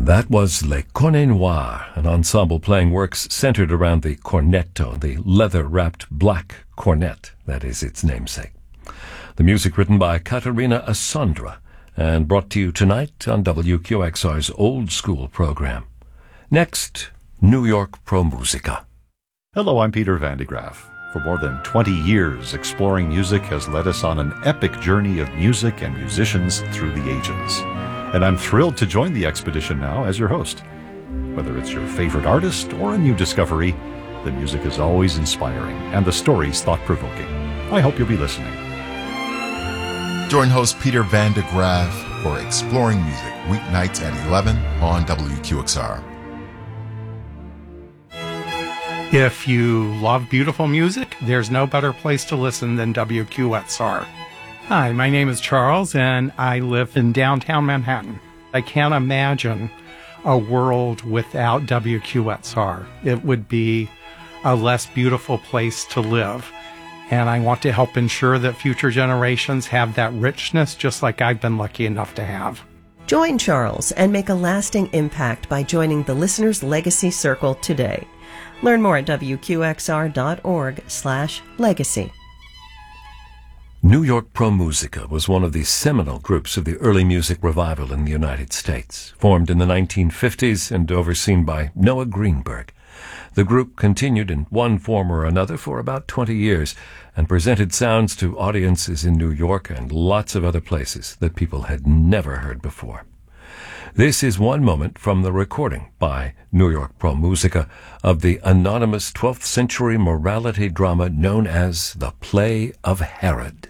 That was Les Cornets Noirs, an ensemble playing works centered around the cornetto, the leather-wrapped black cornet that is its namesake. The music written by Caterina Assandra and brought to you tonight on WQXR's Old School program. Next, New York Pro Musica. Hello, I'm Peter Van de Graaf. For more than 20 years, Exploring Music has led us on an epic journey of music and musicians through the ages. And I'm thrilled to join the expedition now as your host. Whether it's your favorite artist or a new discovery, the music is always inspiring and the stories thought-provoking. I hope you'll be listening. Join host Peter Van de Graaf for Exploring Music, weeknights at 11 on WQXR. If you love beautiful music, there's no better place to listen than WQXR. Hi, my name is Charles, and I live in downtown Manhattan. I can't imagine a world without WQXR. It would be a less beautiful place to live. And I want to help ensure that future generations have that richness just like I've been lucky enough to have. Join Charles and make a lasting impact by joining the Listener's Legacy Circle today. Learn more at WQXR.org/legacy. New York Pro Musica was one of the seminal groups of the early music revival in the United States, formed in the 1950s and overseen by Noah Greenberg. The group continued in one form or another for about 20 years and presented sounds to audiences in New York and lots of other places that people had never heard before. This is one moment from the recording by New York Pro Musica of the anonymous 12th century morality drama known as The Play of Herod.